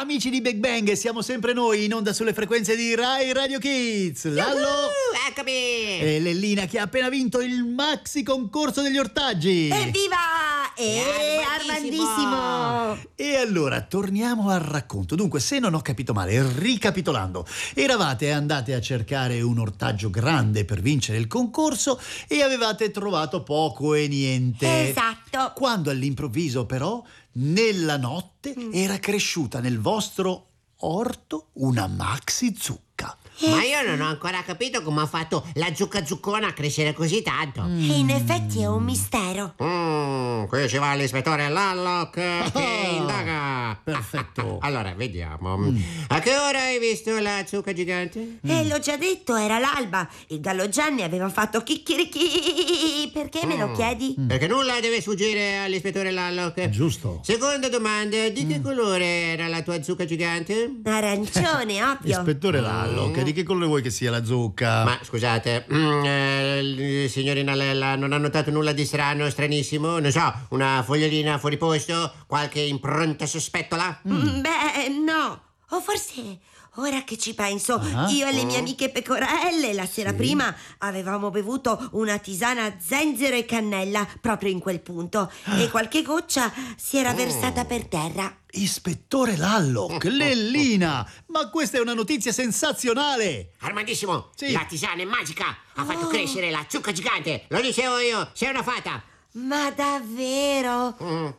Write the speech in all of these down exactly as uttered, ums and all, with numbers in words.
Amici di Big Bang, siamo sempre noi in onda sulle frequenze di Rai Radio Kids. Lallo, uh, eccomi! E Lellina che ha appena vinto il maxi concorso degli ortaggi. Evviva! E Armandissimo! E allora, torniamo al racconto. Dunque, se non ho capito male, ricapitolando, eravate andate a cercare un ortaggio grande per vincere il concorso e avevate trovato poco e niente. Esatto. Quando all'improvviso, però, nella notte mm. era cresciuta nel vostro orto una maxi zucca. Ma io non ho ancora capito come ha fatto la zucca zuccona a crescere così tanto. Mm. E in effetti è un mistero. Mm, qui ci va l'ispettore Lallo che Ah, indaga. perfetto. Allora, vediamo. Mm. A che ora hai visto la zucca gigante? E l'ho già detto, era l'alba. Il gallo Gianni aveva fatto chicchirichi. Perché me lo Mm. chiedi? Mm. Perché nulla deve sfuggire all'ispettore Lallo. Giusto. Seconda domanda, di che colore era la tua zucca gigante? Arancione, ovvio. Ispettore Lallo, che di che colore vuoi che sia la zucca? Ma scusate, mm, eh, signorina Lella, non ha notato nulla di strano, stranissimo? Non so, una fogliolina fuori posto? Qualche impronta sospettola? Mm. Beh, no. O forse, ora che ci penso, Ah. io e le mie amiche pecorelle la sera Sì. prima avevamo bevuto una tisana zenzero e cannella proprio in quel punto e qualche goccia si era versata per terra. Ispettore Lallo, che Lellina! Ma questa è una notizia sensazionale! Armandissimo, Sì. la tisana è magica, ha fatto Oh. crescere la zucca gigante. Lo dicevo io, sei una fata. Ma davvero? Mm.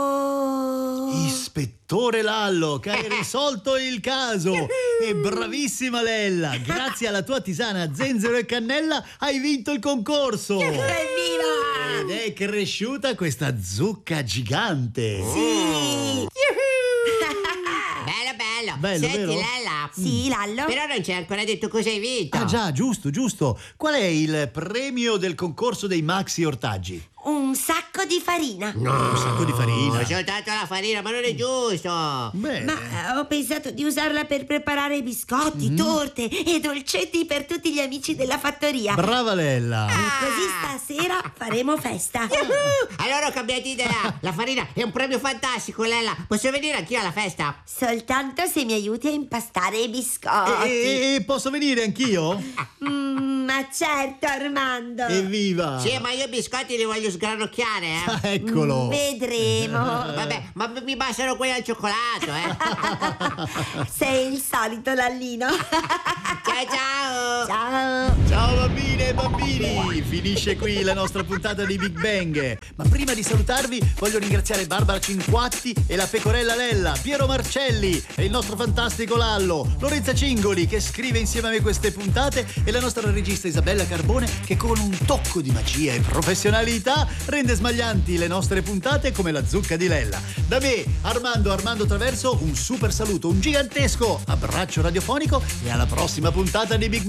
Oh. Ispettore Lallo, che hai risolto il caso! E bravissima Lella! Grazie alla tua tisana zenzero e cannella hai vinto il concorso! Evviva! Ed è cresciuta questa zucca gigante! Sì! Bello, bello. Bello, Senti, vero? Lella. Sì, Lallo? Però non ci hai ancora detto cosa hai vinto. Ah già, giusto, giusto! Qual è il premio del concorso dei maxi ortaggi? Un sacco di farina. No, Un sacco di farina. soltanto la farina, ma non è giusto. Bene. Ma eh, ho pensato di usarla per preparare biscotti, Mm. torte e dolcetti per tutti gli amici della fattoria. Brava Lella! E così stasera faremo festa. Allora ho cambiato idea. La farina è un premio fantastico, Lella. Posso venire anch'io alla festa? Soltanto se mi aiuti a impastare i biscotti. E, e posso venire anch'io? Mm, ma certo, Armando. Evviva! Sì, ma io i biscotti li voglio sgranocchiare, eh. Ah, eccolo! Vedremo. Vabbè, ma mi bastano quelli al cioccolato, eh. Sei il solito Lallino. Ciao, ciao. Ciao. Ciao bambine e bambini! Finisce qui la nostra puntata di Big Bang. Ma prima di salutarvi voglio ringraziare Barbara Cinquatti e la pecorella Lella, Piero Marcelli e il nostro fantastico Lallo, Lorenza Cingoli che scrive insieme a me queste puntate e la nostra regista Isabella Carbone che con un tocco di magia e professionalità rende smaglianti le nostre puntate come la zucca di Lella. Da me, Armando Armando Traverso, un super saluto, un gigantesco abbraccio radiofonico e alla prossima puntata di Big Bang.